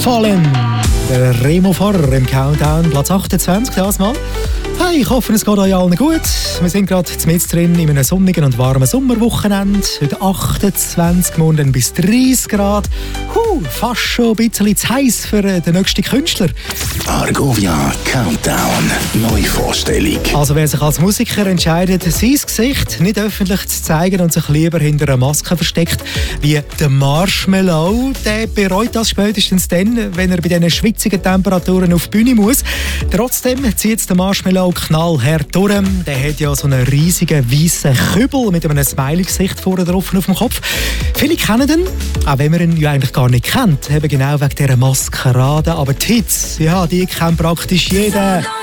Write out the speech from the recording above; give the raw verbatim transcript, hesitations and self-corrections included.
Fallen. Der Remo Farrer im Countdown, Platz achtundzwanzig das Mal. Hey, ich hoffe, es geht euch allen gut. Wir sind gerade mitten drin in einem sonnigen und warmen Sommerwochenende. Heute achtundzwanzig, morgen bis dreißig Grad. Huh, fast schon ein bisschen zu heiß für den nächsten Künstler. Argovia Countdown, Neuvorstellung. Also wer sich als Musiker entscheidet, sein Gesicht nicht öffentlich zu zeigen und sich lieber hinter einer Maske versteckt, wie der Marshmallow, der bereut das spätestens dann, wenn er bei diesen schwitzigen Temperaturen auf die Bühne muss. Trotzdem zieht der Marshmallow knallhart durch. Der hat ja so einen riesigen weißen Kübel mit einem Smiley-Gesicht vorne drauf auf dem Kopf. Viele kennen ihn, auch wenn man ihn ja eigentlich gar nicht kennt, eben genau wegen dieser Maskerade. Aber die Hits, ja, die kennt praktisch jeder.